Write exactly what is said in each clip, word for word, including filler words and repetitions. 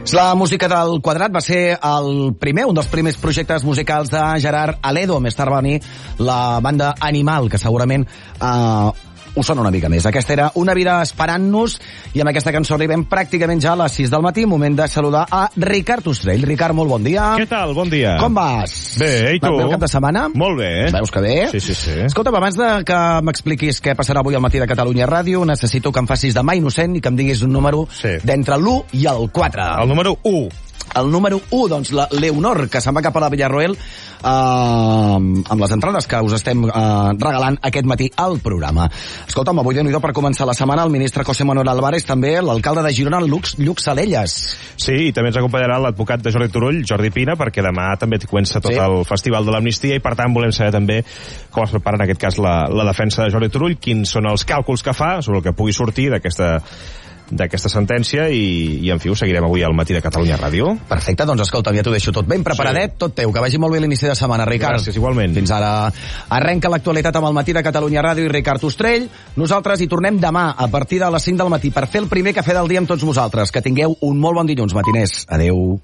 La música del Quadrat va ser el primer, un dels primers projectes musicals de Gerard Aledo. Més tard va venir la banda Animal, que segurament eh, us sona una mica més. Aquesta era Una vida esperant-nos, i amb aquesta cançó arribem pràcticament ja a les sis del matí, moment de saludar a Ricard Ostrell. Ricard, molt bon dia. Què tal? Bon dia. Com vas? Bé, i tu? Va bé el cap de setmana? Molt bé. Veus que bé? Sí, sí, sí. Escolta'm, abans de que m'expliquis què passarà avui al matí de Catalunya Ràdio, necessito que em facis de mà innocent i que em diguis un número sí. d'entre l'u i el quatre. El número u. El número u, doncs, la Leonor, que se'n va cap a la Villarroel eh, amb les entrades que us estem eh, regalant aquest matí al programa. Escolta'm, avui déu-n'hi-do per començar la setmana el ministre José Manuel Álvarez, també l'alcalde de Girona, Lluc, Lluc Salelles. Sí, i també ens acompanyarà l'advocat de Jordi Turull, Jordi Pina, perquè demà també comença tot sí. el Festival de l'Amnistia, i per tant volem saber també com es prepara en aquest cas la, la defensa de Jordi Turull, quins són els càlculs que fa sobre el que pugui sortir d'aquesta d'aquesta sentència, i, i en fi, ho seguirem avui al matí de Catalunya Ràdio. Perfecte, doncs escolta, ja t'ho deixo tot ben preparadet, sí. tot teu, que vagi molt bé l'inici de setmana, Ricard. Gràcies, igualment. Fins ara arrenca l'actualitat amb el matí de Catalunya Ràdio i Ricard Ostrell. Nosaltres hi tornem demà a partir de les cinc del matí per fer el primer cafè del dia amb tots vosaltres. Que tingueu un molt bon dilluns, matiners. Adeu.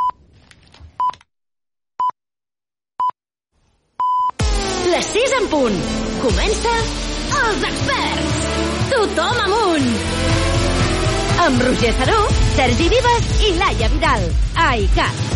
Les sis en punt. Comença Els Experts. Tothom amunt. Amb Roger Saró, Sergi Vives i Laia Vidal. A I C A T.